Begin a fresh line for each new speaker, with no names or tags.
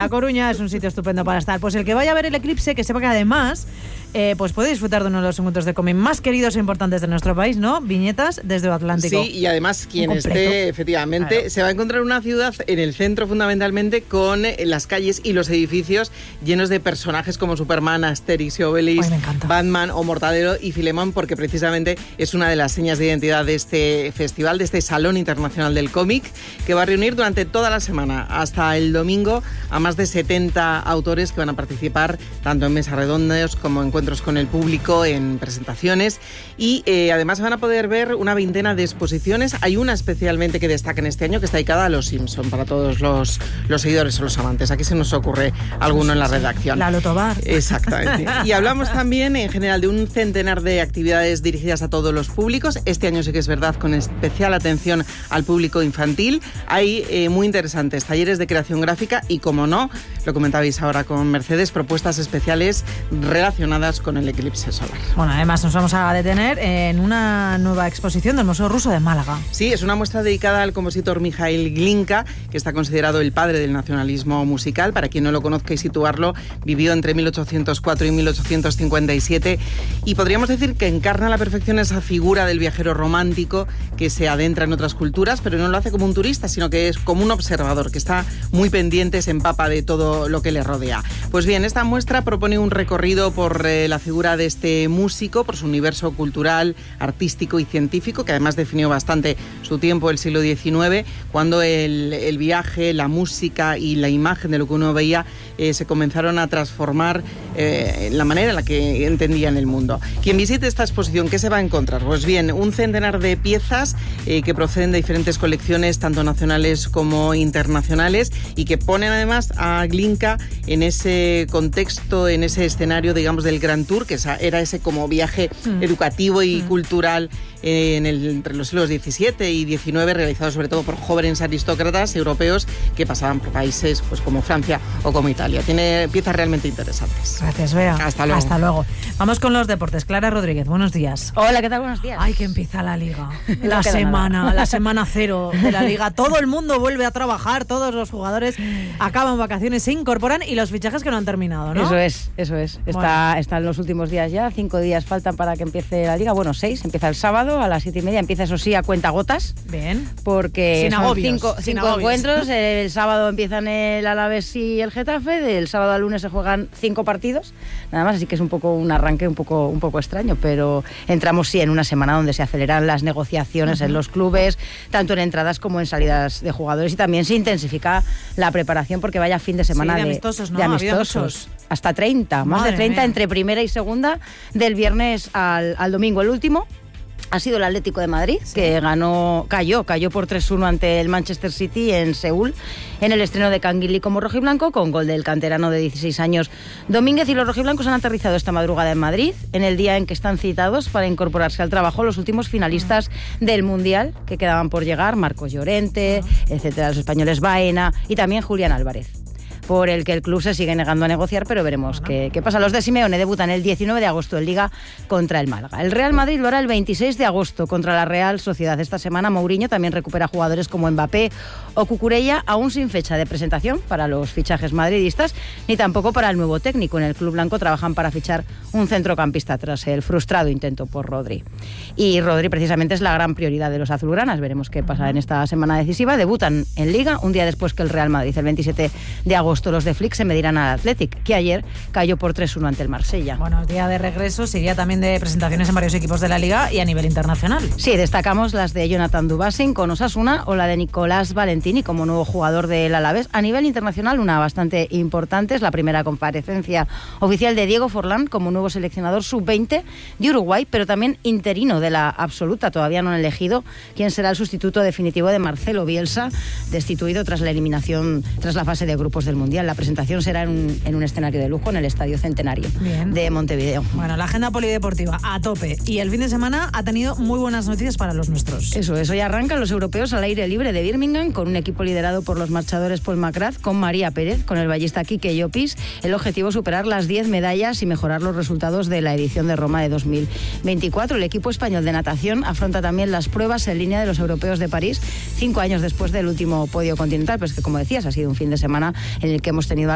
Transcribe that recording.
A Coruña es un sitio estupendo para estar. Pues el que vaya a ver el eclipse, que sepa que además pues puede disfrutar de uno de los encuentros de cómic más queridos e importantes de nuestro país, ¿no? Viñetas desde el Atlántico.
Sí, y además quien esté, efectivamente, claro, se va a encontrar una ciudad en el centro fundamentalmente con las calles y los edificios llenos de personajes como Superman, Asterix y Obelix, Batman o Mortadelo y Filemón, porque precisamente es una de las señas de identidad de este festival, de este Salón Internacional del Cómic, que va a reunir durante toda la semana hasta el domingo a más de 70 autores que van a participar tanto en mesas redondas como encuentros con el público, en presentaciones, y además van a poder ver una veintena de exposiciones. Hay una especialmente que destaca en este año, que está dedicada a los Simpson, para todos los seguidores o los amantes. Aquí se nos ocurre alguno en la redacción.
Lalo Tobar.
Exactamente. Y hablamos también en general de un centenar de actividades dirigidas a todos los públicos. Este año sí que es verdad, con especial atención al público infantil. Hay muy interesantes talleres de creación gráfica y, como no, lo comentabais ahora con Mercedes, propuestas especiales relacionadas con el eclipse solar.
Bueno, además nos vamos a detener en una nueva exposición del Museo Ruso de Málaga.
Sí, es una muestra dedicada al compositor Mikhail Glinka, que está considerado el padre del nacionalismo musical. Para quien no lo conozca y situarlo, vivió entre 1804 y 1857 y podríamos decir que encarna a la perfección esa figura del viajero romántico que se adentra en otras culturas, pero no lo hace como un turista, sino que es como un observador, que está muy pendiente, se empapa de todo lo que le rodea. Pues bien, esta muestra propone un recorrido por la figura de este músico, por su universo cultural, artístico y científico, que además definió bastante su tiempo, el siglo XIX, cuando el viaje, la música y la imagen de lo que uno veía se comenzaron a transformar la manera en la que entendían el mundo. Quien visite esta exposición, ¿qué se va a encontrar? Pues bien, un centenar de piezas que proceden de diferentes colecciones, tanto nacionales como internacionales, y que ponen además a Glinka en ese contexto, en ese escenario, digamos, del Grand Tour, que era ese como viaje educativo y cultural entre los siglos XVII y XIX, realizado sobre todo por jóvenes aristócratas europeos que pasaban por países pues como Francia o como Italia. Tiene piezas realmente interesantes.
Gracias, Bea.
Hasta luego.
Hasta luego. Vamos con los deportes. Clara Rodríguez, buenos días.
Hola, ¿qué tal? Buenos días.
Ay, que empieza la Liga. La semana cero de la Liga. Todo el mundo vuelve a trabajar, todos los jugadores acaban vacaciones, se incorporan y los fichajes que no han terminado, ¿no?
Eso es. Están los últimos días ya, 5 días faltan para que empiece la Liga. Bueno, 6, empieza el sábado a las 7:30, empieza eso sí a cuentagotas.
Bien.
Porque
sin
son
agobios,
cinco encuentros. El sábado empiezan el Alavés y el Getafe, del sábado al lunes se juegan 5 partidos, nada más, así que es un poco un arranque un poco extraño, pero entramos sí en una semana donde se aceleran las negociaciones en los clubes, tanto en entradas como en salidas de jugadores, y también se intensifica la preparación porque vaya fin de semana
de amistosos, ¿no?
de amistosos. Hasta 30, más de 30 entre primera y segunda, del viernes al domingo. El último ha sido el Atlético de Madrid, sí, que cayó por 3-1 ante el Manchester City en Seúl, en el estreno de Canguilí como rojiblanco, con gol del canterano de 16 años Domínguez. Y los rojiblancos han aterrizado esta madrugada en Madrid, en el día en que están citados para incorporarse al trabajo los últimos finalistas del Mundial que quedaban por llegar: Marcos Llorente, etcétera, los españoles Baena y también Julián Álvarez, por el que el club se sigue negando a negociar, pero veremos qué pasa. Los de Simeone debutan el 19 de agosto en Liga contra el Málaga. El Real Madrid lo hará el 26 de agosto contra la Real Sociedad. Esta semana Mourinho también recupera jugadores como Mbappé o Cucurella, aún sin fecha de presentación para los fichajes madridistas, ni tampoco para el nuevo técnico. En el club blanco trabajan para fichar un centrocampista tras el frustrado intento por Rodri. Y Rodri precisamente es la gran prioridad de los azulgranas. Veremos qué pasa en esta semana decisiva. Debutan en Liga un día después que el Real Madrid, el 27 de agosto. Los de Flick se medirán al Athletic, que ayer cayó por 3-1 ante el Marsella.
Bueno, día de regreso, sería también de presentaciones en varios equipos de la Liga y a nivel internacional.
Sí, destacamos las de Jonathan Dubassin con Osasuna o la de Nicolás Valentini como nuevo jugador del Alavés. A nivel internacional, una bastante importante es la primera comparecencia oficial de Diego Forlán como nuevo seleccionador sub-20 de Uruguay, pero también interino de la absoluta. Todavía no han elegido quién será el sustituto definitivo de Marcelo Bielsa, destituido tras la eliminación, tras la fase de grupos del Mundial. La presentación será en un escenario de lujo en el Estadio Centenario de Montevideo.
Bueno, la agenda polideportiva a tope, y el fin de semana ha tenido muy buenas noticias para los nuestros.
Eso, hoy arrancan los europeos al aire libre de Birmingham con un equipo liderado por los marchadores Paul McGrath, con María Pérez, con el ballista Quique Llopis. El objetivo: superar las 10 medallas y mejorar los resultados de la edición de Roma de 2024. El equipo español de natación afronta también las pruebas en línea de los europeos de París, 5 años después del último podio continental, pues que, como decías, ha sido un fin de semana en el que hemos tenido